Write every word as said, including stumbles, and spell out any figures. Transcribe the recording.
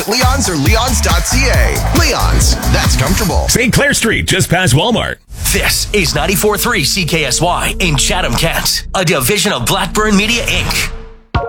Leon's or leons dot c a. Leon's, that's comfortable. Saint Clair Street, just past Walmart. This is ninety-four point three C K S Y in Chatham, Kent, a division of Blackburn Media, Incorporated.